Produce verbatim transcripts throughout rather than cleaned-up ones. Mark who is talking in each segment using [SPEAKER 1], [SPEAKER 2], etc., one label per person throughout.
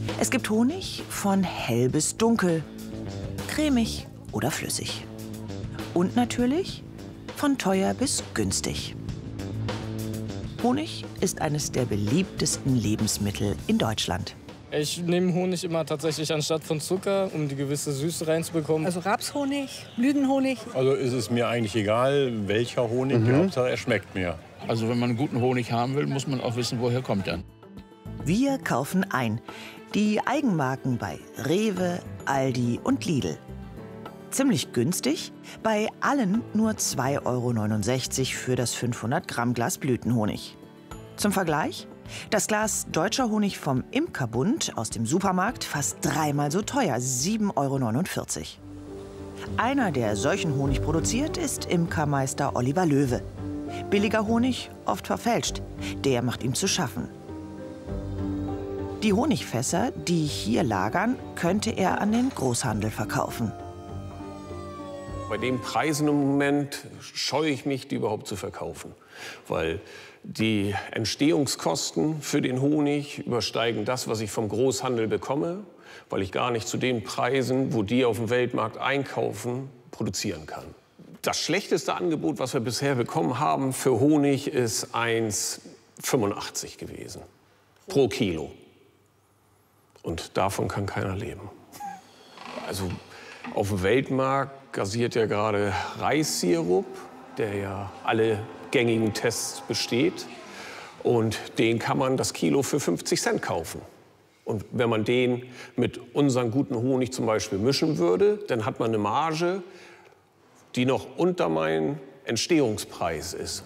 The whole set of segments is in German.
[SPEAKER 1] Es gibt Honig von hell bis dunkel, cremig oder flüssig. Und natürlich von teuer bis günstig. Honig ist eines der beliebtesten Lebensmittel in Deutschland.
[SPEAKER 2] Ich nehme Honig immer tatsächlich anstatt von Zucker, um die gewisse Süße reinzubekommen.
[SPEAKER 3] Also Rapshonig, Blütenhonig.
[SPEAKER 4] Also ist es mir eigentlich egal, welcher Honig, mhm. Hauptsache er schmeckt mir.
[SPEAKER 5] Also wenn man einen guten Honig haben will, muss man auch wissen, woher kommt er.
[SPEAKER 1] Wir kaufen ein. Die Eigenmarken bei Rewe, Aldi und Lidl. Ziemlich günstig, bei allen nur zwei Euro neunundsechzig für das fünfhundert Gramm Glas Blütenhonig. Zum Vergleich, das Glas deutscher Honig vom Imkerbund aus dem Supermarkt fast dreimal so teuer, sieben Euro neunundvierzig. Einer, der solchen Honig produziert, ist Imkermeister Oliver Löwe. Billiger Honig, oft verfälscht, der macht ihm zu schaffen. Die Honigfässer, die hier lagern, könnte er an den Großhandel verkaufen.
[SPEAKER 6] Bei den Preisen im Moment scheue ich mich, die überhaupt zu verkaufen. Weil die Entstehungskosten für den Honig übersteigen das, was ich vom Großhandel bekomme, weil ich gar nicht zu den Preisen, wo die auf dem Weltmarkt einkaufen, produzieren kann. Das schlechteste Angebot, was wir bisher bekommen haben für Honig, ist eins Komma fünfundachtzig gewesen pro Kilo. Und davon kann keiner leben. Also auf dem Weltmarkt gassiert ja gerade Reissirup, der ja alle gängigen Tests besteht. Und den kann man das Kilo für fünfzig Cent kaufen. Und wenn man den mit unserem guten Honig zum Beispiel mischen würde, dann hat man eine Marge, die noch unter meinem Entstehungspreis ist.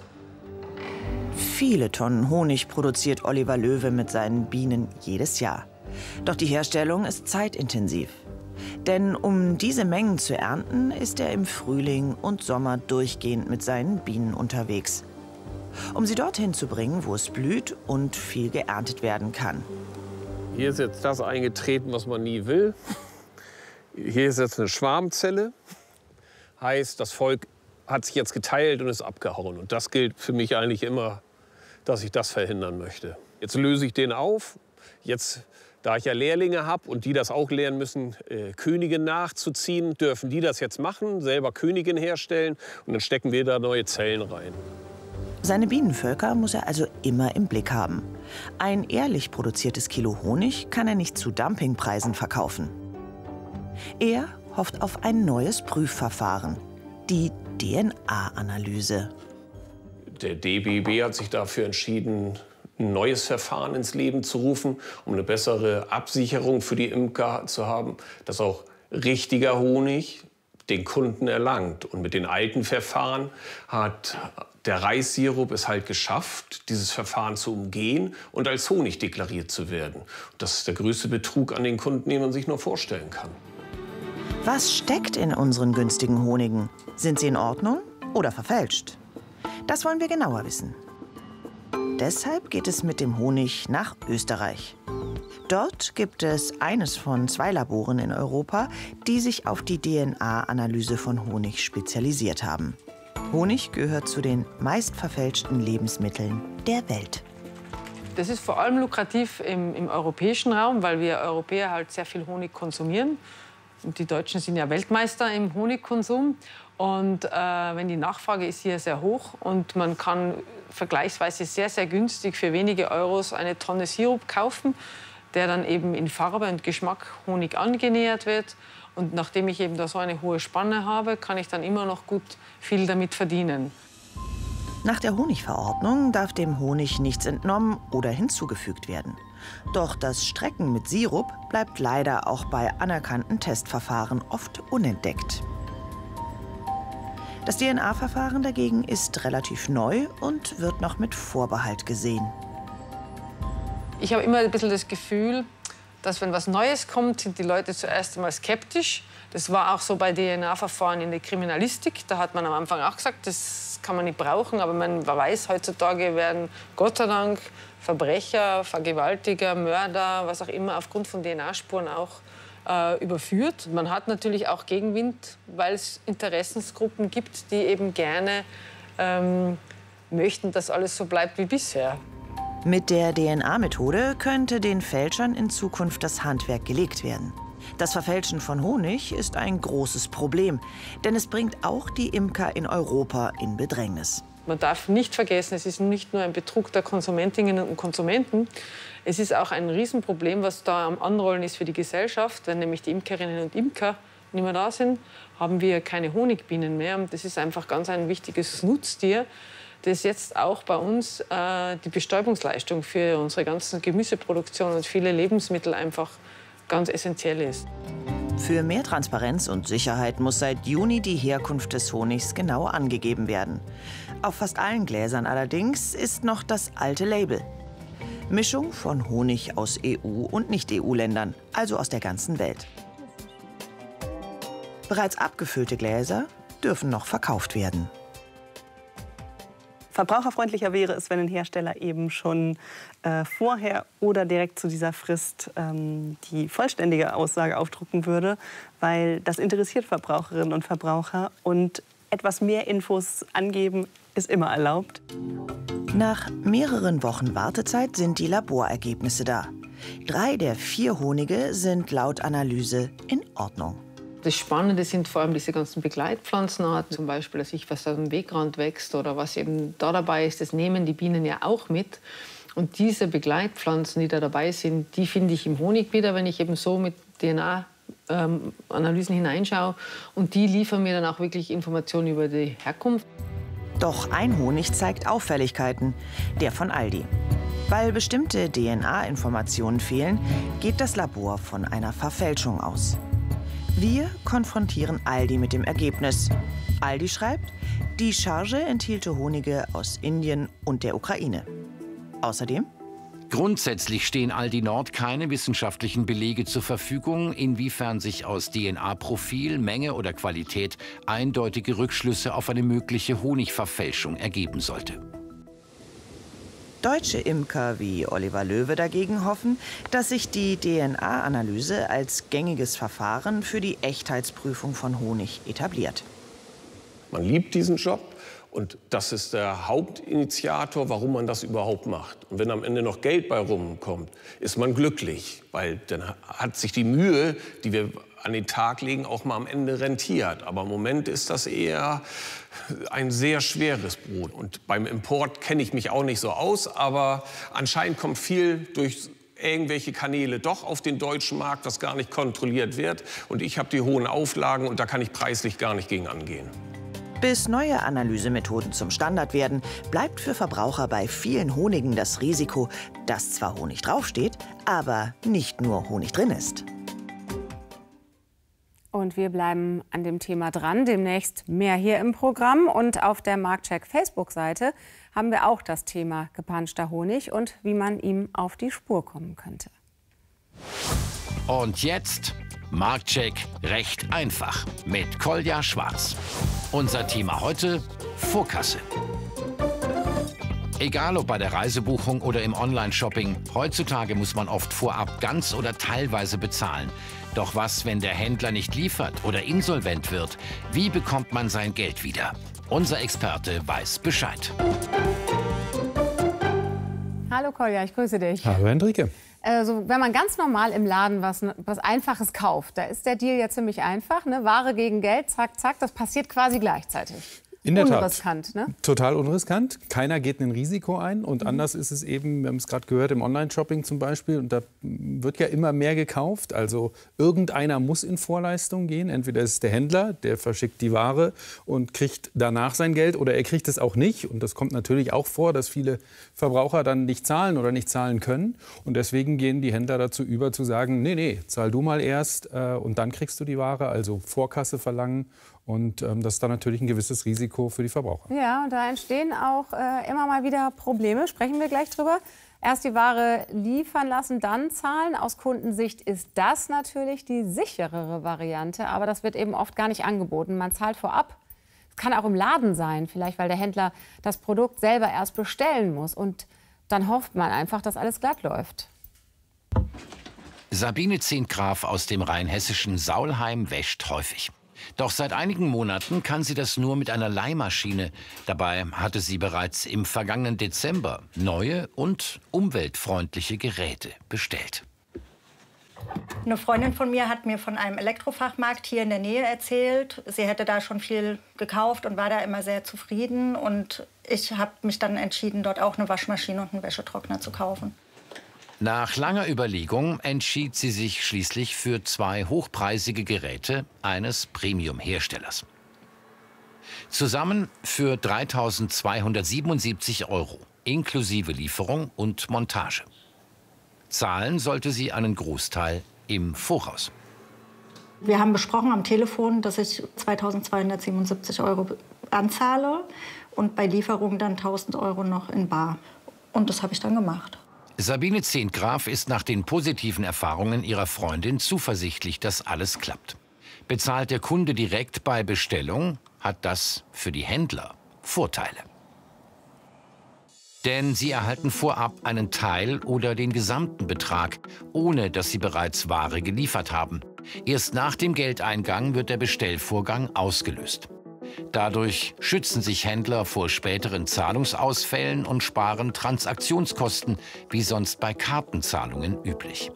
[SPEAKER 1] Viele Tonnen Honig produziert Oliver Löwe mit seinen Bienen jedes Jahr. Doch die Herstellung ist zeitintensiv. Denn um diese Mengen zu ernten, ist er im Frühling und Sommer durchgehend mit seinen Bienen unterwegs. Um sie dorthin zu bringen, wo es blüht und viel geerntet werden kann.
[SPEAKER 6] Hier ist jetzt das eingetreten, was man nie will. Hier ist jetzt eine Schwarmzelle. Heißt, das Volk hat sich jetzt geteilt und ist abgehauen. Und das gilt für mich eigentlich immer, dass ich das verhindern möchte. Jetzt löse ich den auf. Jetzt, da ich ja Lehrlinge habe und die das auch lernen müssen, äh, Königin nachzuziehen, dürfen die das jetzt machen, selber Königin herstellen. Und dann stecken wir da neue Zellen rein.
[SPEAKER 1] Seine Bienenvölker muss er also immer im Blick haben. Ein ehrlich produziertes Kilo Honig kann er nicht zu Dumpingpreisen verkaufen. Er hofft auf ein neues Prüfverfahren, die D N A-Analyse.
[SPEAKER 6] Der D B B hat sich dafür entschieden, ein neues Verfahren ins Leben zu rufen, um eine bessere Absicherung für die Imker zu haben, dass auch richtiger Honig den Kunden erlangt. Und mit den alten Verfahren hat der Reissirup es halt geschafft, dieses Verfahren zu umgehen und als Honig deklariert zu werden. Das ist der größte Betrug an den Kunden, den man sich nur vorstellen kann.
[SPEAKER 1] Was steckt in unseren günstigen Honigen? Sind sie in Ordnung oder verfälscht? Das wollen wir genauer wissen. Deshalb geht es mit dem Honig nach Österreich. Dort gibt es eines von zwei Laboren in Europa, die sich auf die D N A-Analyse von Honig spezialisiert haben. Honig gehört zu den meistverfälschten Lebensmitteln der Welt.
[SPEAKER 7] Das ist vor allem lukrativ im, im europäischen Raum, weil wir Europäer halt sehr viel Honig konsumieren. Und die Deutschen sind ja Weltmeister im Honigkonsum. Und äh, wenn die Nachfrage ist hier sehr hoch und man kann vergleichsweise sehr, sehr günstig für wenige Euros eine Tonne Sirup kaufen, der dann eben in Farbe und Geschmack Honig angenähert wird. Und nachdem ich eben da so eine hohe Spanne habe, kann ich dann immer noch gut viel damit verdienen.
[SPEAKER 1] Nach der Honigverordnung darf dem Honig nichts entnommen oder hinzugefügt werden. Doch das Strecken mit Sirup bleibt leider auch bei anerkannten Testverfahren oft unentdeckt. Das D N A-Verfahren dagegen ist relativ neu und wird noch mit Vorbehalt gesehen.
[SPEAKER 7] Ich habe immer ein bisschen das Gefühl, dass wenn was Neues kommt, sind die Leute zuerst einmal skeptisch. Das war auch so bei D N A-Verfahren in der Kriminalistik. Da hat man am Anfang auch gesagt, das kann man nicht brauchen. Aber man weiß, heutzutage werden Gott sei Dank Verbrecher, Vergewaltiger, Mörder, was auch immer, aufgrund von D N A-Spuren auch äh, überführt. Man hat natürlich auch Gegenwind, weil es Interessensgruppen gibt, die eben gerne ähm, möchten, dass alles so bleibt wie bisher.
[SPEAKER 1] Mit der D N A-Methode könnte den Fälschern in Zukunft das Handwerk gelegt werden. Das Verfälschen von Honig ist ein großes Problem, denn es bringt auch die Imker in Europa in Bedrängnis.
[SPEAKER 7] Man darf nicht vergessen, es ist nicht nur ein Betrug der Konsumentinnen und Konsumenten, es ist auch ein Riesenproblem, was da am Anrollen ist für die Gesellschaft. Wenn nämlich die Imkerinnen und Imker nicht mehr da sind, haben wir keine Honigbienen mehr. Und das ist einfach ganz ein wichtiges Nutztier, das jetzt auch bei uns äh, die Bestäubungsleistung für unsere ganze Gemüseproduktion und viele Lebensmittel einfach ganz essentiell ist.
[SPEAKER 1] Für mehr Transparenz und Sicherheit muss seit Juni die Herkunft des Honigs genau angegeben werden. Auf fast allen Gläsern allerdings ist noch das alte Label. Mischung von Honig aus E U- und Nicht-E U-Ländern, also aus der ganzen Welt. Bereits abgefüllte Gläser dürfen noch verkauft werden.
[SPEAKER 3] Verbraucherfreundlicher wäre es, wenn ein Hersteller eben schon äh, vorher oder direkt zu dieser Frist ähm, die vollständige Aussage aufdrucken würde, weil das interessiert Verbraucherinnen und Verbraucher und etwas mehr Infos angeben ist immer erlaubt.
[SPEAKER 1] Nach mehreren Wochen Wartezeit sind die Laborergebnisse da. Drei der vier Honige sind laut Analyse in Ordnung.
[SPEAKER 7] Das Spannende sind vor allem diese ganzen Begleitpflanzenarten, zum Beispiel, dass ich was aus dem Wegrand wächst oder was eben da dabei ist, das nehmen die Bienen ja auch mit. Und diese Begleitpflanzen, die da dabei sind, die finde ich im Honig wieder, wenn ich eben so mit D N A-Analysen hineinschaue. Und die liefern mir dann auch wirklich Informationen über die Herkunft.
[SPEAKER 1] Doch ein Honig zeigt Auffälligkeiten, der von Aldi. Weil bestimmte D N A-Informationen fehlen, geht das Labor von einer Verfälschung aus. Wir konfrontieren Aldi mit dem Ergebnis. Aldi schreibt, die Charge enthielte Honige aus Indien und der Ukraine. Außerdem:
[SPEAKER 8] Grundsätzlich stehen Aldi Nord keine wissenschaftlichen Belege zur Verfügung, inwiefern sich aus D N A-Profil, Menge oder Qualität eindeutige Rückschlüsse auf eine mögliche Honigverfälschung ergeben sollte.
[SPEAKER 1] Deutsche Imker wie Oliver Löwe dagegen hoffen, dass sich die D N A-Analyse als gängiges Verfahren für die Echtheitsprüfung von Honig etabliert.
[SPEAKER 6] Man liebt diesen Job und das ist der Hauptinitiator, warum man das überhaupt macht. Und wenn am Ende noch Geld bei rumkommt, ist man glücklich, weil dann hat sich die Mühe, die wir an den Tag legen, auch mal am Ende rentiert. Aber im Moment ist das eher ein sehr schweres Brot. Und beim Import kenne ich mich auch nicht so aus, aber anscheinend kommt viel durch irgendwelche Kanäle doch auf den deutschen Markt, was gar nicht kontrolliert wird. Und ich habe die hohen Auflagen und da kann ich preislich gar nicht gegen angehen.
[SPEAKER 1] Bis neue Analysemethoden zum Standard werden, bleibt für Verbraucher bei vielen Honigen das Risiko, dass zwar Honig draufsteht, aber nicht nur Honig drin ist.
[SPEAKER 9] Und wir bleiben an dem Thema dran, demnächst mehr hier im Programm. Und auf der Marktcheck Facebook-Seite haben wir auch das Thema gepanschter Honig und wie man ihm auf die Spur kommen könnte.
[SPEAKER 8] Und jetzt Marktcheck recht einfach mit Kolja Schwarz. Unser Thema heute: Vorkasse. Egal ob bei der Reisebuchung oder im Online-Shopping, heutzutage muss man oft vorab ganz oder teilweise bezahlen. Doch was, wenn der Händler nicht liefert oder insolvent wird? Wie bekommt man sein Geld wieder? Unser Experte weiß Bescheid.
[SPEAKER 9] Hallo Kolja, ich grüße dich.
[SPEAKER 10] Hallo Hendrike.
[SPEAKER 9] Also, wenn man ganz normal im Laden was, was Einfaches kauft, da ist der Deal ja ziemlich einfach. Ne? Ware gegen Geld, zack, zack, das passiert quasi gleichzeitig.
[SPEAKER 10] In der
[SPEAKER 9] unriskant,
[SPEAKER 10] Tat.
[SPEAKER 9] Ne?
[SPEAKER 10] Total unriskant. Keiner geht ein Risiko ein. Und mhm. anders ist es eben, wir haben es gerade gehört, im Online-Shopping zum Beispiel. Und da wird ja immer mehr gekauft. Also irgendeiner muss in Vorleistung gehen. Entweder ist es der Händler, der verschickt die Ware und kriegt danach sein Geld. Oder er kriegt es auch nicht. Und das kommt natürlich auch vor, dass viele Verbraucher dann nicht zahlen oder nicht zahlen können. Und deswegen gehen die Händler dazu über, zu sagen, nee, nee, zahl du mal erst äh, und dann kriegst du die Ware. Also Vorkasse verlangen. Und ähm, das ist dann natürlich ein gewisses Risiko für die Verbraucher.
[SPEAKER 9] Ja, und da entstehen auch äh, immer mal wieder Probleme. Sprechen wir gleich drüber. Erst die Ware liefern lassen, dann zahlen. Aus Kundensicht ist das natürlich die sicherere Variante. Aber das wird eben oft gar nicht angeboten. Man zahlt vorab. Es kann auch im Laden sein, vielleicht weil der Händler das Produkt selber erst bestellen muss. Und dann hofft man einfach, dass alles glatt läuft.
[SPEAKER 8] Sabine Zehntgraf aus dem rheinhessischen Saulheim wäscht häufig. Doch seit einigen Monaten kann sie das nur mit einer Leihmaschine. Dabei hatte sie bereits im vergangenen Dezember neue und umweltfreundliche Geräte bestellt.
[SPEAKER 11] Eine Freundin von mir hat mir von einem Elektrofachmarkt hier in der Nähe erzählt. Sie hätte da schon viel gekauft und war da immer sehr zufrieden. Und ich habe mich dann entschieden, dort auch eine Waschmaschine und einen Wäschetrockner zu kaufen.
[SPEAKER 8] Nach langer Überlegung entschied sie sich schließlich für zwei hochpreisige Geräte eines Premium-Herstellers. Zusammen für dreitausendzweihundertsiebenundsiebzig Euro, inklusive Lieferung und Montage. Zahlen sollte sie einen Großteil im Voraus.
[SPEAKER 11] Wir haben besprochen am Telefon, dass ich zweitausendzweihundertsiebenundsiebzig Euro anzahle und bei Lieferung dann tausend Euro noch in bar. Und das habe ich dann gemacht.
[SPEAKER 8] Sabine Zehntgraf ist nach den positiven Erfahrungen ihrer Freundin zuversichtlich, dass alles klappt. Bezahlt der Kunde direkt bei Bestellung, hat das für die Händler Vorteile. Denn sie erhalten vorab einen Teil oder den gesamten Betrag, ohne dass sie bereits Ware geliefert haben. Erst nach dem Geldeingang wird der Bestellvorgang ausgelöst. Dadurch schützen sich Händler vor späteren Zahlungsausfällen und sparen Transaktionskosten, wie sonst bei Kartenzahlungen üblich.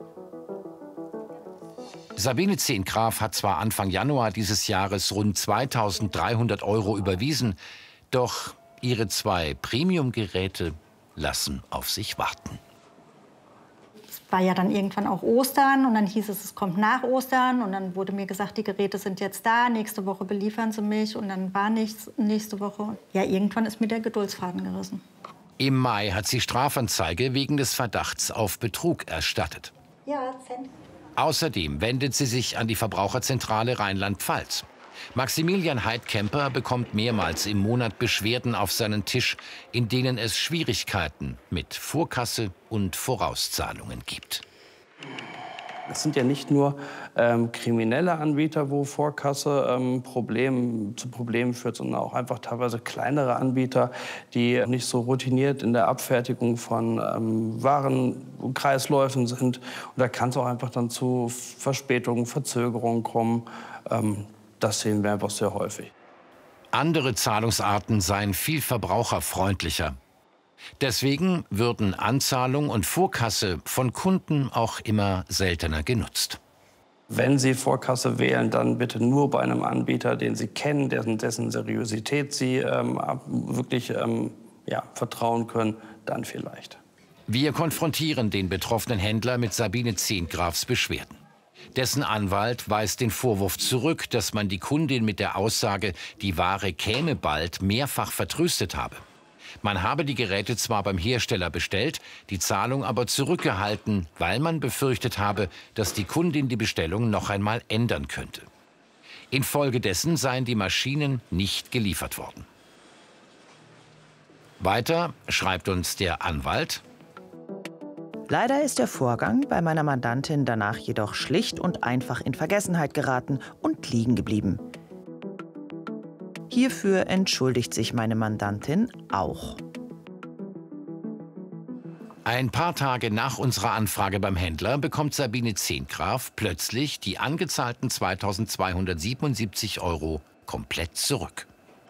[SPEAKER 8] Sabine Zehntgraf hat zwar Anfang Januar dieses Jahres rund zweitausenddreihundert Euro überwiesen, doch ihre zwei Premium-Geräte lassen auf sich warten.
[SPEAKER 11] War ja dann irgendwann auch Ostern und dann hieß es, es kommt nach Ostern und dann wurde mir gesagt, die Geräte sind jetzt da, nächste Woche beliefern sie mich und dann war nichts nächste Woche. Ja, irgendwann ist mir der Geduldsfaden gerissen.
[SPEAKER 8] Im Mai hat sie Strafanzeige wegen des Verdachts auf Betrug erstattet.
[SPEAKER 11] Ja, Cent.
[SPEAKER 8] Außerdem wendet sie sich an die Verbraucherzentrale Rheinland-Pfalz. Maximilian Heidkemper bekommt mehrmals im Monat Beschwerden auf seinen Tisch, in denen es Schwierigkeiten mit Vorkasse und Vorauszahlungen gibt.
[SPEAKER 12] Es sind ja nicht nur ähm, kriminelle Anbieter, wo Vorkasse ähm, Problem, zu Problemen führt, sondern auch einfach teilweise kleinere Anbieter, die nicht so routiniert in der Abfertigung von ähm, Warenkreisläufen sind. Und da kann es auch einfach dann zu Verspätungen, Verzögerungen kommen. Ähm, Das sehen wir einfach sehr häufig.
[SPEAKER 8] Andere Zahlungsarten seien viel verbraucherfreundlicher. Deswegen würden Anzahlung und Vorkasse von Kunden auch immer seltener genutzt.
[SPEAKER 12] Wenn Sie Vorkasse wählen, dann bitte nur bei einem Anbieter, den Sie kennen, dessen, dessen Seriosität Sie ähm, wirklich ähm, ja, vertrauen können, dann vielleicht.
[SPEAKER 8] Wir konfrontieren den betroffenen Händler mit Sabine Zehntgrafs Beschwerden. Dessen Anwalt weist den Vorwurf zurück, dass man die Kundin mit der Aussage, die Ware käme bald, mehrfach vertröstet habe. Man habe die Geräte zwar beim Hersteller bestellt, die Zahlung aber zurückgehalten, weil man befürchtet habe, dass die Kundin die Bestellung noch einmal ändern könnte. Infolgedessen seien die Maschinen nicht geliefert worden. Weiter schreibt uns der Anwalt:
[SPEAKER 1] Leider ist der Vorgang bei meiner Mandantin danach jedoch schlicht und einfach in Vergessenheit geraten und liegen geblieben. Hierfür entschuldigt sich meine Mandantin auch.
[SPEAKER 8] Ein paar Tage nach unserer Anfrage beim Händler bekommt Sabine Zehntgraf plötzlich die angezahlten zweitausendzweihundertsiebenundsiebzig Euro komplett zurück.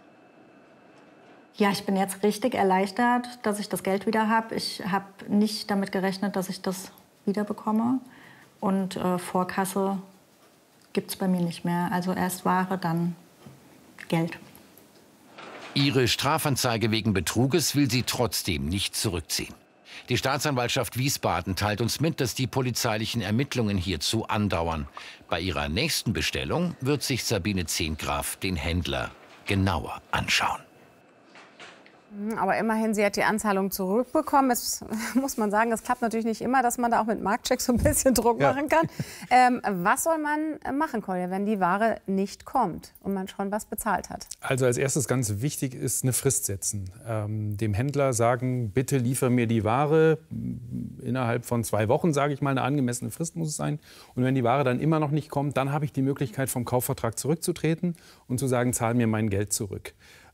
[SPEAKER 11] Ja, ich bin jetzt richtig erleichtert, dass ich das Geld wieder habe. Ich habe nicht damit gerechnet, dass ich das wieder bekomme. Und äh, Vorkasse gibt es bei mir nicht mehr. Also erst Ware, dann Geld.
[SPEAKER 8] Ihre Strafanzeige wegen Betruges will sie trotzdem nicht zurückziehen. Die Staatsanwaltschaft Wiesbaden teilt uns mit, dass die polizeilichen Ermittlungen hierzu andauern. Bei ihrer nächsten Bestellung wird sich Sabine Zehntgraf den Händler genauer anschauen.
[SPEAKER 9] Aber immerhin, sie hat die Anzahlung zurückbekommen. Jetzt muss man sagen, es klappt natürlich nicht immer, dass man da auch mit Marktchecks so ein bisschen Druck ja. machen kann. Ähm, was soll man machen, Kolja, wenn die Ware nicht kommt und man schon was bezahlt hat?
[SPEAKER 10] Also als erstes ganz wichtig ist eine Frist setzen. Ähm, dem Händler sagen, bitte liefer mir die Ware. Innerhalb von zwei Wochen, sage ich mal, eine angemessene Frist muss es sein. Und wenn die Ware dann immer noch nicht kommt, dann habe ich die Möglichkeit, vom Kaufvertrag zurückzutreten und zu sagen, zahl mir mein Geld zurück.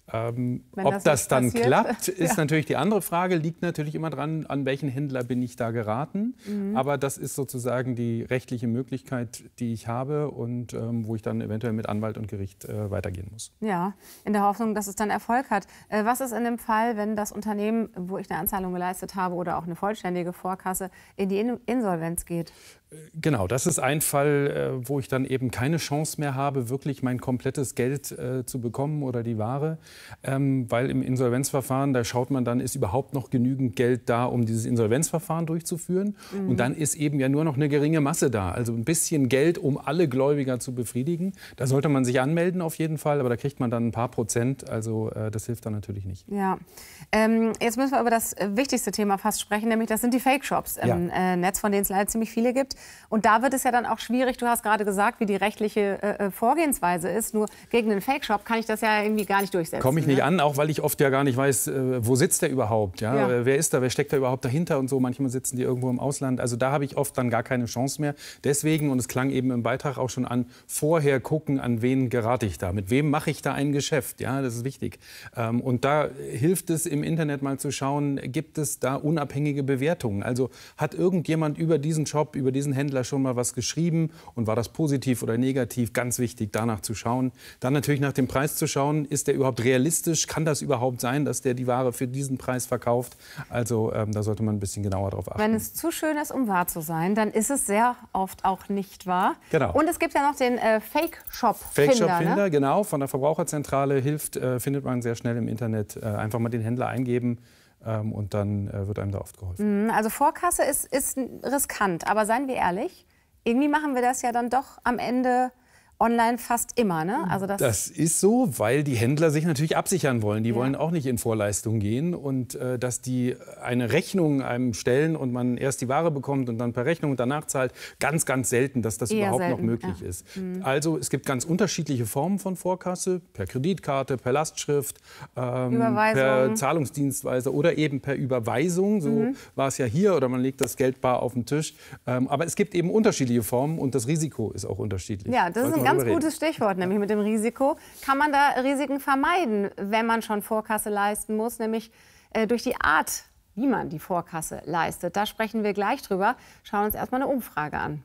[SPEAKER 10] Ähm,
[SPEAKER 9] Wenn
[SPEAKER 10] ob
[SPEAKER 9] das
[SPEAKER 10] das,
[SPEAKER 9] nicht
[SPEAKER 10] dann
[SPEAKER 9] passiert,
[SPEAKER 10] klappt, ist
[SPEAKER 9] ja.
[SPEAKER 10] natürlich die andere Frage. Liegt natürlich immer dran, an welchen Händler bin ich da geraten.
[SPEAKER 9] Mhm.
[SPEAKER 10] Aber das ist sozusagen die rechtliche Möglichkeit, die ich habe und ähm, wo ich dann eventuell mit Anwalt und Gericht äh, weitergehen muss.
[SPEAKER 9] Ja, in der Hoffnung, dass es dann Erfolg hat. Äh, was ist in dem Fall, wenn das Unternehmen, wo ich eine Anzahlung geleistet habe oder auch eine vollständige Vorkasse, in die In Insolvenz geht?
[SPEAKER 10] Genau, das ist ein Fall, wo ich dann eben keine Chance mehr habe, wirklich mein komplettes Geld äh, zu bekommen oder die Ware. Ähm, weil im Insolvenzverfahren, da schaut man dann, ist überhaupt noch genügend Geld da, um dieses Insolvenzverfahren durchzuführen.
[SPEAKER 9] Mhm.
[SPEAKER 10] Und dann ist eben ja nur noch eine geringe Masse da. Also ein bisschen Geld, um alle Gläubiger zu befriedigen. Da sollte man sich anmelden auf jeden Fall, aber da kriegt man dann ein paar Prozent. Also äh, das hilft dann natürlich nicht.
[SPEAKER 9] Ja, ähm, jetzt müssen wir über das wichtigste Thema fast sprechen, nämlich das sind die Fake-Shops im
[SPEAKER 10] Ja.
[SPEAKER 9] äh, Netz, von denen es leider ziemlich viele gibt. Und da wird es ja dann auch schwierig. Du hast gerade gesagt, wie die rechtliche äh, Vorgehensweise ist. Nur gegen einen Fake-Shop kann ich das ja irgendwie gar nicht durchsetzen.
[SPEAKER 10] Komme ich nicht
[SPEAKER 9] ne?
[SPEAKER 10] an, auch weil ich oft ja gar nicht weiß, äh, wo sitzt der überhaupt? Ja?
[SPEAKER 9] Ja.
[SPEAKER 10] Äh, Wer ist da? Wer steckt da überhaupt dahinter? Und so. Manchmal sitzen die irgendwo im Ausland. Also da habe ich oft dann gar keine Chance mehr. Deswegen, und es klang eben im Beitrag auch schon an, vorher gucken, an wen gerate ich da? Mit wem mache ich da ein Geschäft? Ja, das ist wichtig. Ähm, und da hilft es im Internet mal zu schauen, gibt es da unabhängige Bewertungen? Also hat irgendjemand über diesen Shop, über diesen Händler schon mal was geschrieben und war das positiv oder negativ? Ganz wichtig, danach zu schauen. Dann natürlich nach dem Preis zu schauen, ist der überhaupt realistisch? Kann das überhaupt sein, dass der die Ware für diesen Preis verkauft? Also ähm, da sollte man ein bisschen genauer drauf achten.
[SPEAKER 9] Wenn es zu schön ist, um wahr zu sein, dann ist es sehr oft auch nicht wahr.
[SPEAKER 10] Genau.
[SPEAKER 9] Und es gibt ja noch den äh, Fake-Shop-Finder.
[SPEAKER 10] Fake-Shop-Finder,
[SPEAKER 9] ne?
[SPEAKER 10] genau, von der Verbraucherzentrale hilft, äh, findet man sehr schnell im Internet. Äh, einfach mal den Händler eingeben ähm, und dann äh, wird einem da oft geholfen.
[SPEAKER 9] Mhm, also Vorkasse ist, ist riskant, aber seien wir ehrlich, irgendwie machen wir das ja dann doch am Ende online fast immer, ne? Also das,
[SPEAKER 10] Das ist so, weil die Händler sich natürlich absichern wollen. Die
[SPEAKER 9] Ja.
[SPEAKER 10] wollen auch nicht in Vorleistung gehen. Und äh, dass die eine Rechnung einem stellen und man erst die Ware bekommt und dann per Rechnung und danach zahlt, ganz, ganz selten, dass das
[SPEAKER 9] Eher
[SPEAKER 10] überhaupt
[SPEAKER 9] selten,
[SPEAKER 10] noch möglich
[SPEAKER 9] ja.
[SPEAKER 10] ist.
[SPEAKER 9] Mhm.
[SPEAKER 10] Also es gibt ganz unterschiedliche Formen von Vorkasse, per Kreditkarte, per Lastschrift, ähm,
[SPEAKER 9] Überweisung.
[SPEAKER 10] per Zahlungsdienstweise oder eben per Überweisung. So
[SPEAKER 9] Mhm.
[SPEAKER 10] war es ja hier, oder man legt das Geld bar auf den Tisch. Ähm, aber es gibt eben unterschiedliche Formen und das Risiko ist auch unterschiedlich.
[SPEAKER 9] ja, das ist
[SPEAKER 10] Sollten
[SPEAKER 9] ein
[SPEAKER 10] wir
[SPEAKER 9] ganz
[SPEAKER 10] drüber reden.
[SPEAKER 9] gutes Stichwort, nämlich mit dem Risiko. Kann man da Risiken vermeiden, wenn man schon Vorkasse leisten muss, nämlich äh, durch die Art, wie man die Vorkasse leistet? Da sprechen wir gleich drüber. Schauen uns erstmal eine Umfrage an.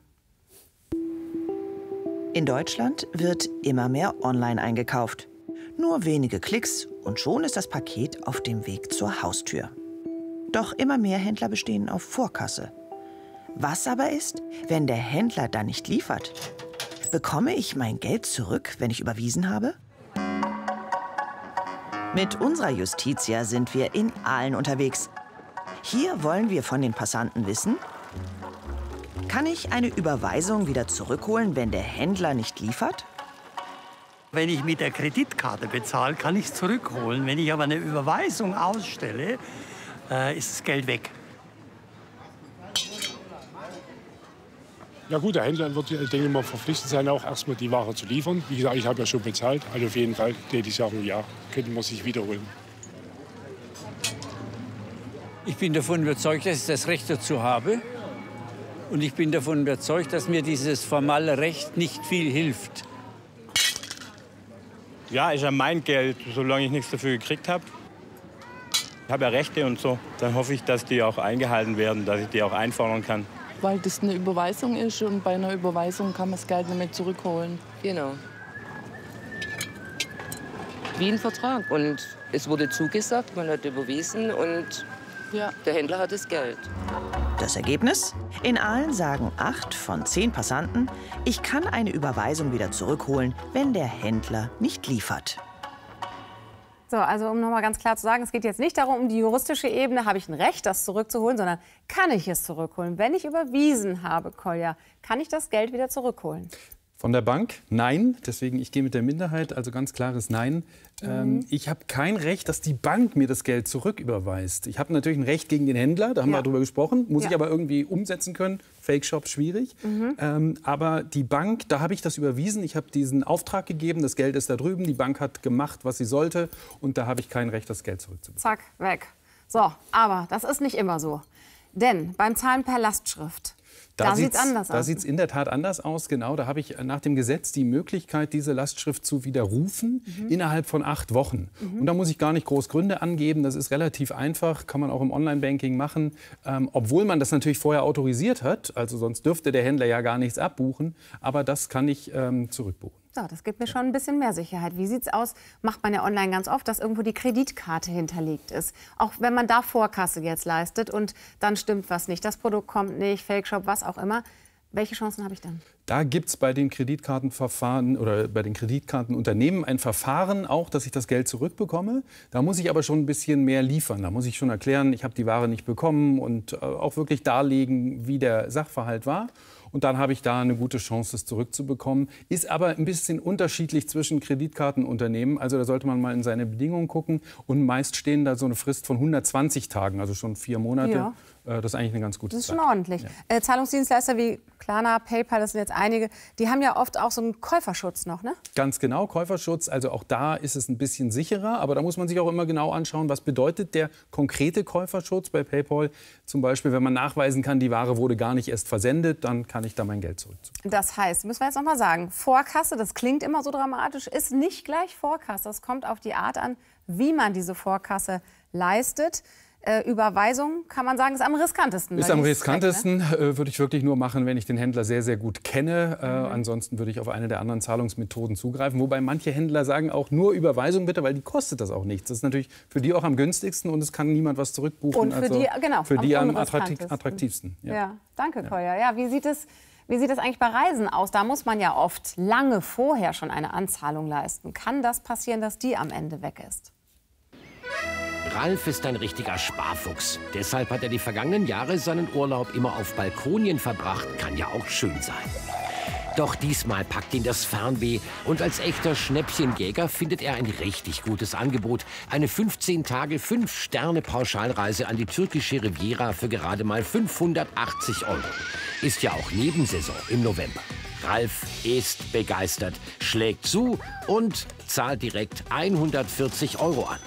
[SPEAKER 1] In Deutschland wird immer mehr online eingekauft. Nur wenige Klicks und schon ist das Paket auf dem Weg zur Haustür. Doch immer mehr Händler bestehen auf Vorkasse. Was aber ist, wenn der Händler dann nicht liefert? Bekomme ich mein Geld zurück, wenn ich überwiesen habe? Mit unserer Justitia sind wir in Aalen unterwegs. Hier wollen wir von den Passanten wissen: Kann ich eine Überweisung wieder zurückholen, wenn der Händler nicht liefert?
[SPEAKER 13] Wenn ich mit der Kreditkarte bezahle, kann ich es zurückholen. Wenn ich aber eine Überweisung ausstelle, äh, ist das Geld weg.
[SPEAKER 14] Ja gut, der Händler wird, denke ich mal, verpflichtet sein, auch erstmal die Ware zu liefern. Wie gesagt, ich habe ja schon bezahlt. Also auf jeden Fall täte ich sagen, ja, könnte man sich wiederholen.
[SPEAKER 15] Ich bin davon überzeugt, dass ich das Recht dazu habe. Und ich bin davon überzeugt, dass mir dieses formale Recht nicht viel hilft.
[SPEAKER 16] Ja, ist ja mein Geld, solange ich nichts dafür gekriegt habe. Ich habe ja Rechte und so. Dann hoffe ich, dass die auch eingehalten werden, dass ich die auch einfordern kann.
[SPEAKER 17] Weil das eine Überweisung ist und bei einer Überweisung kann man das Geld nicht mehr zurückholen.
[SPEAKER 18] Genau. Wie ein Vertrag. Und es wurde zugesagt, man hat überwiesen und
[SPEAKER 17] ja.
[SPEAKER 18] der Händler hat das Geld.
[SPEAKER 1] Das Ergebnis? In Aalen sagen acht von zehn Passanten, ich kann eine Überweisung wieder zurückholen, wenn der Händler nicht liefert.
[SPEAKER 9] So, also um noch mal ganz klar zu sagen, es geht jetzt nicht darum, um die juristische Ebene, habe ich ein Recht, das zurückzuholen, sondern kann ich es zurückholen? Wenn ich überwiesen habe, Kolja, kann ich das Geld wieder zurückholen?
[SPEAKER 10] Von der Bank? Nein. Deswegen, ich gehe mit der Minderheit, also ganz klares Nein.
[SPEAKER 9] Mhm.
[SPEAKER 10] Ähm, ich habe kein Recht, dass die Bank mir das Geld zurücküberweist. Ich habe natürlich ein Recht gegen den Händler, da haben
[SPEAKER 9] Ja.
[SPEAKER 10] wir darüber gesprochen, muss
[SPEAKER 9] Ja.
[SPEAKER 10] ich aber irgendwie umsetzen können. Fake-Shop schwierig.
[SPEAKER 9] Mhm.
[SPEAKER 10] Ähm, aber die Bank, da habe ich das überwiesen. Ich habe diesen Auftrag gegeben, das Geld ist da drüben. Die Bank hat gemacht, was sie sollte. Und da habe ich kein Recht, das Geld zurückzubekommen.
[SPEAKER 9] Zack, weg. So, aber das ist nicht immer so. Denn beim Zahlen per Lastschrift, Da, da sieht es anders
[SPEAKER 10] da
[SPEAKER 9] aus.
[SPEAKER 10] Da sieht es in der Tat anders aus, genau. Da habe ich nach dem Gesetz die Möglichkeit, diese Lastschrift zu widerrufen mhm. innerhalb von acht Wochen. Mhm. Und da muss ich gar nicht groß Gründe angeben. Das ist relativ einfach, kann man auch im Online-Banking machen. Ähm, obwohl man das natürlich vorher autorisiert hat. Also sonst dürfte der Händler ja gar nichts abbuchen. Aber das kann ich ähm, zurückbuchen.
[SPEAKER 9] So, das gibt mir schon ein bisschen mehr Sicherheit. Wie sieht es aus? Macht man ja online ganz oft, dass irgendwo die Kreditkarte hinterlegt ist. Auch wenn man da Vorkasse jetzt leistet und dann stimmt was nicht. Das Produkt kommt nicht, Fake-Shop, was auch immer. Welche Chancen habe ich dann?
[SPEAKER 10] Da gibt es bei den Kreditkartenverfahren oder bei den Kreditkartenunternehmen ein Verfahren auch, dass ich das Geld zurückbekomme. Da muss ich aber schon ein bisschen mehr liefern. Da muss ich schon erklären, ich habe die Ware nicht bekommen und äh, auch wirklich darlegen, wie der Sachverhalt war. Und dann habe ich da eine gute Chance, das zurückzubekommen. Ist aber ein bisschen unterschiedlich zwischen Kreditkartenunternehmen. Also da sollte man mal in seine Bedingungen gucken. Und meist stehen da so eine Frist von hundertzwanzig Tagen, also schon vier Monate.
[SPEAKER 9] Ja.
[SPEAKER 10] Das ist eigentlich eine ganz gute Zeit.
[SPEAKER 9] Das ist schon ordentlich.
[SPEAKER 10] Ja.
[SPEAKER 9] Äh, Zahlungsdienstleister wie Klarna, PayPal, das sind jetzt einige, die haben ja oft auch so einen Käuferschutz noch, ne?
[SPEAKER 10] Ganz genau, Käuferschutz. Also auch da ist es ein bisschen sicherer. Aber da muss man sich auch immer genau anschauen, was bedeutet der konkrete Käuferschutz bei PayPal. Zum Beispiel, wenn man nachweisen kann, die Ware wurde gar nicht erst versendet, dann kann ich da mein Geld zurückzugeben.
[SPEAKER 9] Das heißt, müssen wir jetzt noch mal sagen, Vorkasse, das klingt immer so dramatisch, ist nicht gleich Vorkasse. Es kommt auf die Art an, wie man diese Vorkasse leistet. Äh, Überweisung, kann man sagen, ist am riskantesten.
[SPEAKER 10] Ist am riskantesten, ne? äh, würde ich wirklich nur machen, wenn ich den Händler sehr, sehr gut kenne. Äh, mhm. Ansonsten würde ich auf eine der anderen Zahlungsmethoden zugreifen. Wobei manche Händler sagen auch nur Überweisung bitte, weil die kostet das auch nichts. Das ist natürlich für die auch am günstigsten und es kann niemand was zurückbuchen.
[SPEAKER 9] Und für
[SPEAKER 10] also
[SPEAKER 9] die, genau,
[SPEAKER 10] für die
[SPEAKER 9] am
[SPEAKER 10] am attraktiv, attraktivsten.
[SPEAKER 9] Ja, ja, danke, Kolja. Ja, wie sieht es Wie sieht es eigentlich bei Reisen aus? Da muss man ja oft lange vorher schon eine Anzahlung leisten. Kann das passieren, dass die am Ende weg ist?
[SPEAKER 8] Ralf ist ein richtiger Sparfuchs. Deshalb hat er die vergangenen Jahre seinen Urlaub immer auf Balkonien verbracht. Kann ja auch schön sein. Doch diesmal packt ihn das Fernweh und als echter Schnäppchenjäger findet er ein richtig gutes Angebot. Eine fünfzehn Tage, fünf Sterne Pauschalreise an die türkische Riviera für gerade mal fünfhundertachtzig Euro. Ist ja auch Nebensaison im November. Ralf ist begeistert, schlägt zu und zahlt direkt hundertvierzig Euro an.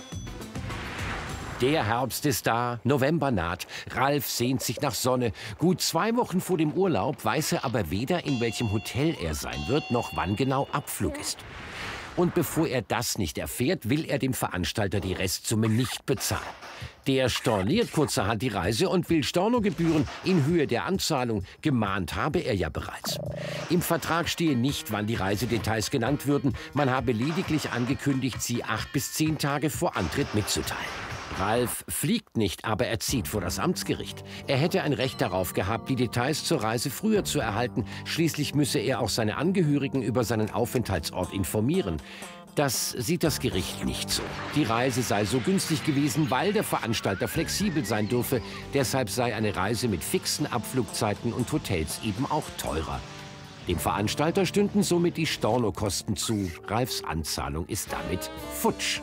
[SPEAKER 8] Der Herbst ist da, November naht. Ralf sehnt sich nach Sonne. Gut zwei Wochen vor dem Urlaub weiß er aber weder, in welchem Hotel er sein wird, noch wann genau Abflug ist. Und bevor er das nicht erfährt, will er dem Veranstalter die Restsumme nicht bezahlen. Der storniert kurzerhand die Reise und will Stornogebühren in Höhe der Anzahlung. Gemahnt habe er ja bereits. Im Vertrag stehe nicht, wann die Reisedetails genannt würden. Man habe lediglich angekündigt, sie acht bis zehn Tage vor Antritt mitzuteilen. Ralf fliegt nicht, aber er zieht vor das Amtsgericht. Er hätte ein Recht darauf gehabt, die Details zur Reise früher zu erhalten. Schließlich müsse er auch seine Angehörigen über seinen Aufenthaltsort informieren. Das sieht das Gericht nicht so. Die Reise sei so günstig gewesen, weil der Veranstalter flexibel sein dürfe. Deshalb sei eine Reise mit fixen Abflugzeiten und Hotels eben auch teurer. Dem Veranstalter stünden somit die Stornokosten zu. Ralfs Anzahlung ist damit futsch.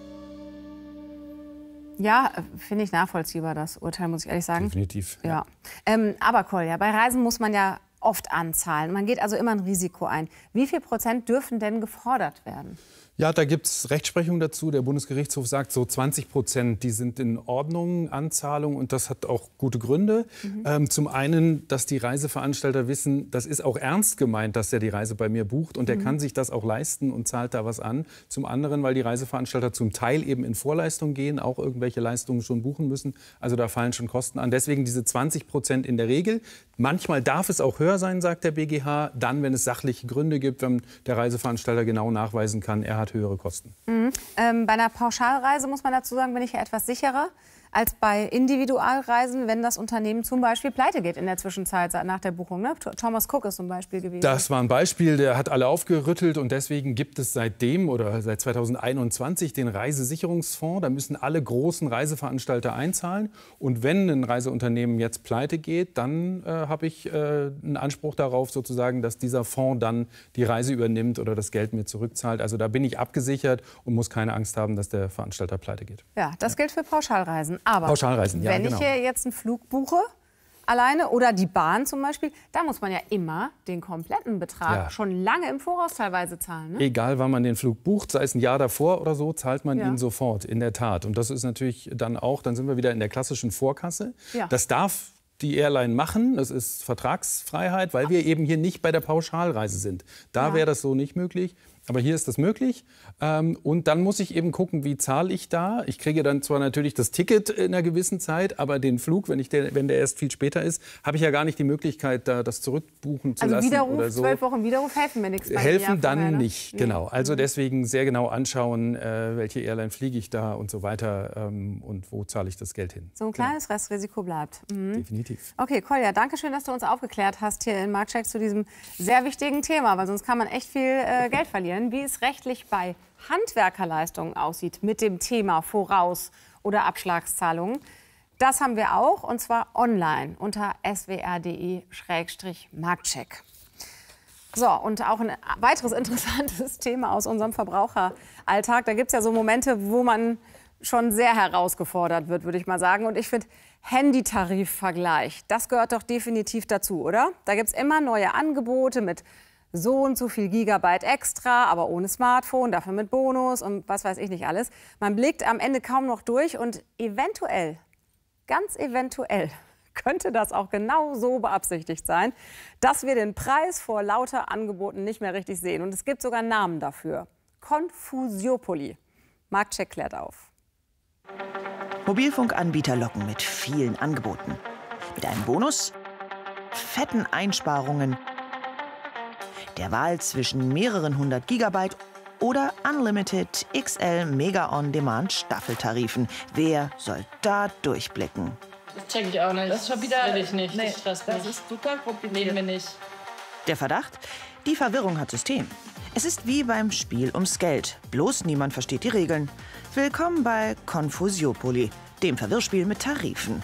[SPEAKER 9] Ja, finde ich nachvollziehbar, das Urteil, muss ich ehrlich sagen.
[SPEAKER 10] Definitiv.
[SPEAKER 9] Ja. ja. Ähm, aber Kolja, bei Reisen muss man ja oft anzahlen. Man geht also immer ein Risiko ein. Wie viel Prozent dürfen denn gefordert werden?
[SPEAKER 10] Ja, da gibt es Rechtsprechung dazu. Der Bundesgerichtshof sagt, so zwanzig Prozent, die sind in Ordnung, Anzahlung. Und das hat auch gute Gründe. Mhm. Ähm, zum einen, dass die Reiseveranstalter wissen, das ist auch ernst gemeint, dass er die Reise bei mir bucht. Und der mhm. kann sich das auch leisten und zahlt da was an. Zum anderen, weil die Reiseveranstalter zum Teil eben in Vorleistung gehen, auch irgendwelche Leistungen schon buchen müssen. Also da fallen schon Kosten an. Deswegen diese zwanzig Prozent in der Regel. Manchmal darf es auch höher sein, sagt der B G H. Dann, wenn es sachliche Gründe gibt, wenn der Reiseveranstalter genau nachweisen kann, er hat höhere Kosten.
[SPEAKER 9] Mhm. Ähm, bei einer Pauschalreise muss man dazu sagen, bin ich ja etwas sicherer als bei Individualreisen, wenn das Unternehmen zum Beispiel pleite geht in der Zwischenzeit nach der Buchung. Ne? Thomas Cook ist zum Beispiel gewesen.
[SPEAKER 10] Das war ein Beispiel, der hat alle aufgerüttelt und deswegen gibt es seitdem oder seit zweitausendeinundzwanzig den Reisesicherungsfonds. Da müssen alle großen Reiseveranstalter einzahlen und wenn ein Reiseunternehmen jetzt pleite geht, dann äh, habe ich äh, einen Anspruch darauf sozusagen, dass dieser Fonds dann die Reise übernimmt oder das Geld mir zurückzahlt. Also da bin ich abgesichert und muss keine Angst haben, dass der Veranstalter pleite geht.
[SPEAKER 9] Ja, das gilt für Pauschalreisen. Aber
[SPEAKER 10] Pauschalreisen, ja,
[SPEAKER 9] wenn
[SPEAKER 10] genau.
[SPEAKER 9] ich hier jetzt einen Flug buche, alleine oder die Bahn zum Beispiel, da muss man ja immer den kompletten Betrag
[SPEAKER 10] Ja.
[SPEAKER 9] schon lange im Voraus teilweise zahlen. Ne?
[SPEAKER 10] Egal, wann man den Flug bucht, sei es ein Jahr davor oder so, zahlt man
[SPEAKER 9] Ja.
[SPEAKER 10] ihn sofort, in der Tat. Und das ist natürlich dann auch, dann sind wir wieder in der klassischen Vorkasse.
[SPEAKER 9] Ja.
[SPEAKER 10] Das darf die Airline machen. Das ist Vertragsfreiheit, weil wir eben hier nicht bei der Pauschalreise sind. Da
[SPEAKER 9] Ja.
[SPEAKER 10] wäre das so nicht möglich. Aber hier ist das möglich. Ähm, und dann muss ich eben gucken, wie zahle ich da. Ich kriege dann zwar natürlich das Ticket in einer gewissen Zeit, aber den Flug, wenn, ich der, wenn der erst viel später ist, habe ich ja gar nicht die Möglichkeit, da das zurückbuchen zu
[SPEAKER 9] Also
[SPEAKER 10] lassen
[SPEAKER 9] Widerruf,
[SPEAKER 10] oder so.
[SPEAKER 9] zwölf Wochen Widerruf helfen mir nichts. bei
[SPEAKER 10] Helfen
[SPEAKER 9] Jahr
[SPEAKER 10] dann
[SPEAKER 9] vorher, ne?
[SPEAKER 10] nicht, genau. Also deswegen sehr genau anschauen, äh, welche Airline fliege ich da und so weiter ähm, und wo zahle ich das Geld hin.
[SPEAKER 9] So ein kleines Restrisiko bleibt. Mhm.
[SPEAKER 10] Definitiv.
[SPEAKER 9] Okay, Kolja, danke schön, dass du uns aufgeklärt hast hier in Marktcheck zu diesem sehr wichtigen Thema, weil sonst kann man echt viel äh, Geld verlieren. Wie es rechtlich bei Handwerkerleistungen aussieht mit dem Thema Voraus- oder Abschlagszahlungen, das haben wir auch, und zwar online unter s w r punkt d e Schrägstrich Marktcheck. So, und auch ein weiteres interessantes Thema aus unserem Verbraucheralltag. Da gibt es ja so Momente, wo man schon sehr herausgefordert wird, würde ich mal sagen. Und ich finde, Handytarifvergleich, das gehört doch definitiv dazu, oder? Da gibt es immer neue Angebote mit so und so viel Gigabyte extra, aber ohne Smartphone, dafür mit Bonus und was weiß ich nicht alles. Man blickt am Ende kaum noch durch und eventuell, ganz eventuell, könnte das auch genau so beabsichtigt sein, dass wir den Preis vor lauter Angeboten nicht mehr richtig sehen. Und es gibt sogar Namen dafür. Confusiopoly. Marktcheck klärt auf.
[SPEAKER 1] Mobilfunkanbieter locken mit vielen Angeboten. Mit einem Bonus, fetten Einsparungen, der Wahl zwischen mehreren hundert Gigabyte oder Unlimited X L Mega On-Demand Staffeltarifen. Wer soll da durchblicken?
[SPEAKER 17] Das check ich auch nicht.
[SPEAKER 7] Das ist schon wieder-
[SPEAKER 17] Das will ich nicht.
[SPEAKER 7] Nee,
[SPEAKER 17] das stresst
[SPEAKER 7] das
[SPEAKER 17] mich.
[SPEAKER 7] ist total kompliziert.
[SPEAKER 17] Nehmen wir nicht.
[SPEAKER 1] Der Verdacht? Die Verwirrung hat System. Es ist wie beim Spiel ums Geld. Bloß niemand versteht die Regeln. Willkommen bei Confusiopoly, dem Verwirrspiel mit Tarifen.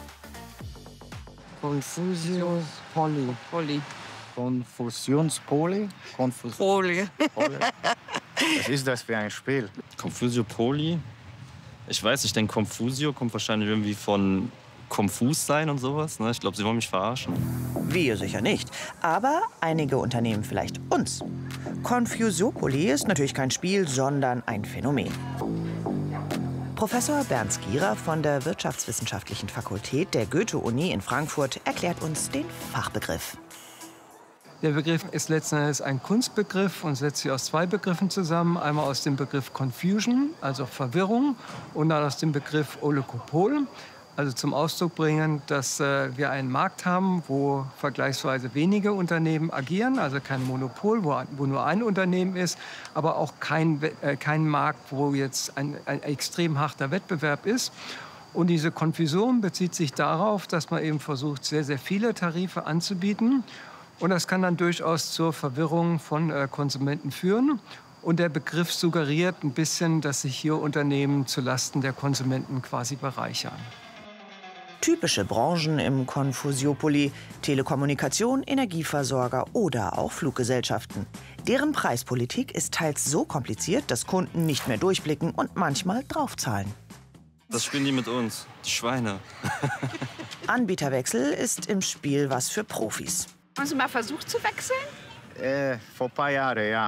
[SPEAKER 19] Confusionspoli. Poli. Confusionspoli? Confus Poli. Was ist das für ein Spiel?
[SPEAKER 20] Confusiopoly? Ich weiß nicht, denn Confusio kommt wahrscheinlich irgendwie von konfus sein und sowas. Ne? Ich glaube, sie wollen mich verarschen.
[SPEAKER 1] Wir sicher nicht, aber einige Unternehmen vielleicht uns. Confusiopoly ist natürlich kein Spiel, sondern ein Phänomen. Professor Bernd Skira von der Wirtschaftswissenschaftlichen Fakultät der Goethe-Uni in Frankfurt erklärt uns den Fachbegriff.
[SPEAKER 21] Der Begriff ist letzten Endes ein Kunstbegriff und setzt sich aus zwei Begriffen zusammen. Einmal aus dem Begriff Confusion, also Verwirrung, und dann aus dem Begriff Oligopol, also zum Ausdruck bringen, dass äh, wir einen Markt haben, wo vergleichsweise wenige Unternehmen agieren, also kein Monopol, wo, wo nur ein Unternehmen ist, aber auch kein, äh, kein Markt, wo jetzt ein, ein extrem harter Wettbewerb ist. Und diese Konfusion bezieht sich darauf, dass man eben versucht, sehr, sehr viele Tarife anzubieten. Und das kann dann durchaus zur Verwirrung von äh, Konsumenten führen. Und der Begriff suggeriert ein bisschen, dass sich hier Unternehmen zulasten der Konsumenten quasi bereichern.
[SPEAKER 1] Typische Branchen im Confusiopoly: Telekommunikation, Energieversorger oder auch Fluggesellschaften. Deren Preispolitik ist teils so kompliziert, dass Kunden nicht mehr durchblicken und manchmal draufzahlen.
[SPEAKER 20] Das spielen die mit uns, die Schweine.
[SPEAKER 1] Anbieterwechsel ist im Spiel was für Profis.
[SPEAKER 22] Haben Sie mal versucht zu wechseln?
[SPEAKER 19] Äh, vor ein paar Jahren, ja.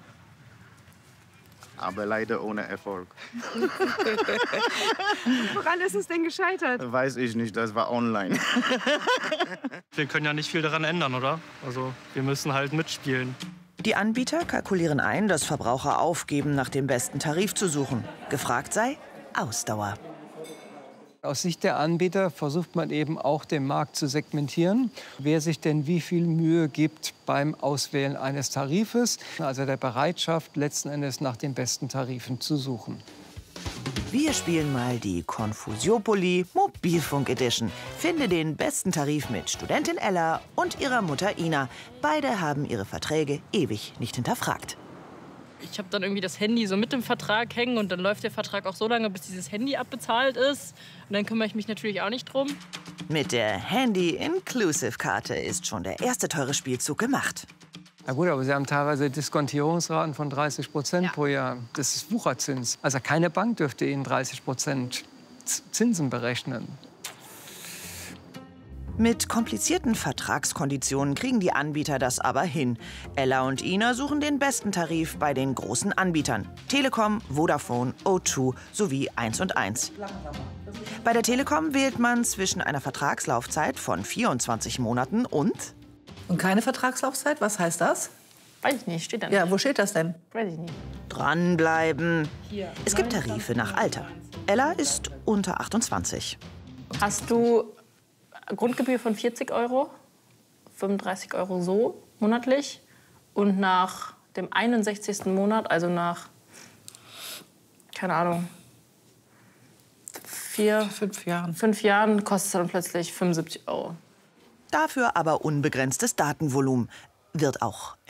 [SPEAKER 19] Aber leider ohne Erfolg.
[SPEAKER 22] Woran ist es denn gescheitert?
[SPEAKER 19] Weiß ich nicht, das war online.
[SPEAKER 23] Wir können ja nicht viel daran ändern, oder? Also wir müssen halt mitspielen.
[SPEAKER 1] Die Anbieter kalkulieren ein, dass Verbraucher aufgeben, nach dem besten Tarif zu suchen. Gefragt sei Ausdauer.
[SPEAKER 21] Aus Sicht der Anbieter versucht man eben auch, den Markt zu segmentieren. Wer sich denn wie viel Mühe gibt beim Auswählen eines Tarifes, also der Bereitschaft, letzten Endes nach den besten Tarifen zu suchen.
[SPEAKER 1] Wir spielen mal die Confusiopoly Mobilfunk Edition. Finde den besten Tarif mit Studentin Ella und ihrer Mutter Ina. Beide haben ihre Verträge ewig nicht hinterfragt.
[SPEAKER 17] Ich habe dann irgendwie das Handy so mit dem Vertrag hängen und dann läuft der Vertrag auch so lange, bis dieses Handy abbezahlt ist. Und dann kümmere ich mich natürlich auch nicht drum.
[SPEAKER 1] Mit der Handy-Inclusive-Karte ist schon der erste teure Spielzug gemacht.
[SPEAKER 21] Na gut, aber Sie haben teilweise Diskontierungsraten von dreißig Prozent ja. pro Jahr. Das ist Wucherzins. Also keine Bank dürfte Ihnen dreißig Prozent Zinsen berechnen.
[SPEAKER 1] Mit komplizierten Vertragskonditionen kriegen die Anbieter das aber hin. Ella und Ina suchen den besten Tarif bei den großen Anbietern. Telekom, Vodafone, O zwei sowie eins und eins. Bei der Telekom wählt man zwischen einer Vertragslaufzeit von vierundzwanzig Monaten und...
[SPEAKER 2] Und keine Vertragslaufzeit? Was heißt das?
[SPEAKER 17] Weiß ich nicht, steht da nicht.
[SPEAKER 2] Ja, wo steht das denn?
[SPEAKER 17] Weiß ich nicht.
[SPEAKER 1] Dranbleiben. Es gibt Tarife nach Alter. Ella ist unter achtundzwanzig.
[SPEAKER 17] Hast du Grundgebühr von vierzig Euro, fünfunddreißig Euro so monatlich und nach dem einundsechzigsten Monat, also nach, keine Ahnung, vier,
[SPEAKER 2] fünf Jahren,
[SPEAKER 17] fünf Jahren kostet es dann plötzlich fünfundsiebzig Euro.
[SPEAKER 1] Dafür aber unbegrenztes Datenvolumen. Wird auch